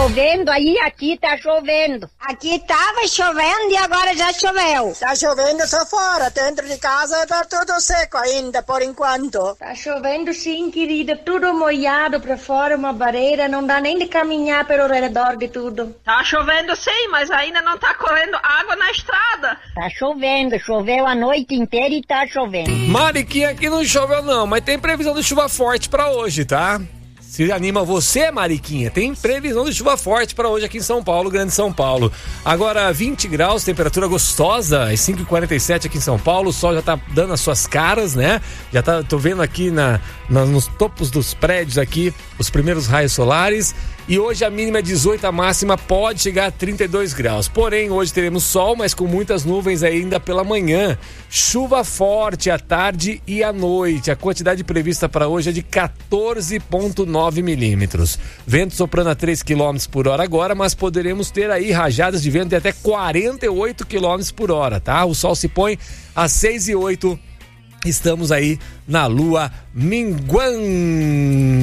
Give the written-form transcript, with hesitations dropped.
chovendo aí? Aqui tá chovendo. Aqui tava chovendo e agora já choveu. Tá chovendo só fora, dentro de casa tá tudo seco ainda, por enquanto. Tá chovendo sim, querida, tudo molhado pra fora, uma barreira, não dá nem de caminhar pelo redor de tudo. Tá chovendo sim, mas ainda não tá correndo água na estrada. Tá chovendo, choveu a noite inteira e tá chovendo. Mariquinha, aqui não choveu não, mas tem previsão de chuva forte pra hoje, tá? Se anima você, Mariquinha, tem previsão de chuva forte para hoje aqui em São Paulo, Grande São Paulo. Agora 20 graus, temperatura gostosa, às 5h47 aqui em São Paulo, o sol já tá dando as suas caras, né? Já tô vendo aqui nos topos dos prédios aqui os primeiros raios solares. E hoje a mínima é 18, a máxima pode chegar a 32 graus. Porém, hoje teremos sol, mas com muitas nuvens ainda pela manhã. Chuva forte à tarde e à noite. A quantidade prevista para hoje é de 14,9 milímetros. Vento soprando a 3 km por hora agora, mas poderemos ter aí rajadas de vento de até 48 km por hora, tá? O sol se põe às 6h08. Estamos aí na lua minguante.